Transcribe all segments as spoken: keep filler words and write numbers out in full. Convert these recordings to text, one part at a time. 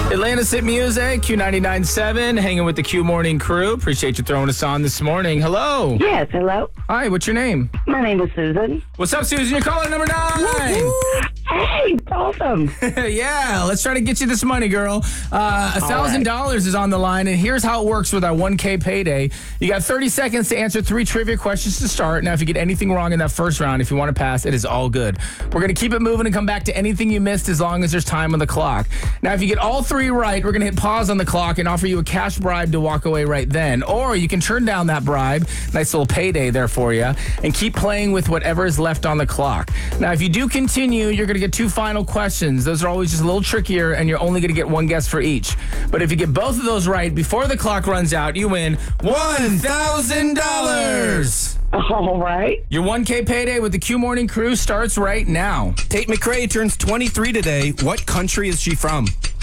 Atlantis Hit Music, Q ninety-nine point seven, hanging with the Q Morning crew. Appreciate you throwing us on this morning. Hello. Yes, hello. Hi, what's your name? My name is Susan. What's up, Susan? You're calling number nine. Hey, awesome. Yeah, let's try to get you this money, girl. Uh, a thousand dollars is on the line, and here's how it works with our one K payday. You got thirty seconds to answer three trivia questions to start. Now, if you get anything wrong in that first round, if you want to pass, it is all good. We're going to keep it moving and come back to anything you missed as long as there's time on the clock. Now, if you get all three right, we're going to hit pause on the clock and offer you a cash bribe to walk away right then. Or you can turn down that bribe, nice little payday there for you, and keep playing with whatever is left on the clock. Now, if you do continue, you're going to get two final questions. Those are always just a little trickier, and you're only going to get one guess for each. But if you get both of those right before the clock runs out, you win one thousand dollars. All right. Your one K payday with the Q Morning crew starts right now. Tate McRae turns twenty-three today. What country is she from?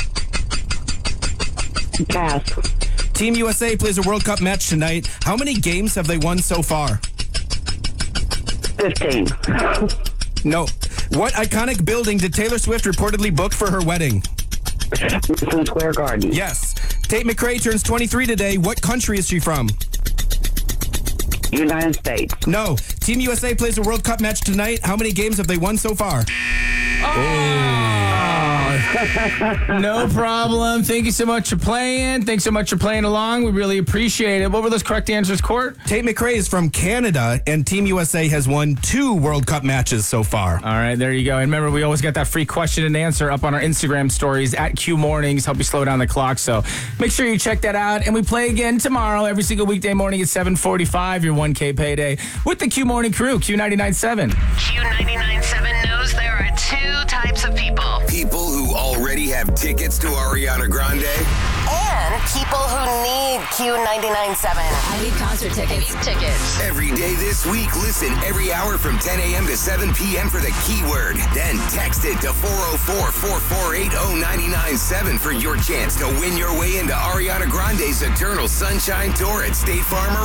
Pass. Team U S A plays a World Cup match tonight. How many games have they won so far? fifteen. No. What iconic building did Taylor Swift reportedly book for her wedding? Madison Square Garden. Yes. Tate McRae turns twenty-three today. What country is she from? United States. No. Team U S A plays a World Cup match tonight. How many games have they won so far? No problem. Thank you so much for playing. Thanks so much for playing along. We really appreciate it. What were those correct answers, Court? Tate McRae is from Canada, and Team U S A has won two World Cup matches so far. All right, there you go. And remember, we always got that free question and answer up on our Instagram stories at Q Mornings. Help you slow down the clock. So make sure you check that out. And we play again tomorrow, every single weekday morning at seven forty-five, your one K payday with the Q Morning crew, Q ninety-nine point seven. Q ninety-nine point seven knows there are two types of people. People who already have tickets to Ariana Grande. And people who need Q ninety-nine point seven. I need concert tickets. I need tickets. Every day this week, listen every hour from ten a.m. to seven p.m. for the keyword. Then text it to four oh four, four four eight, oh nine nine seven for your chance to win your way into Ariana Grande's Eternal Sunshine Tour at State Farm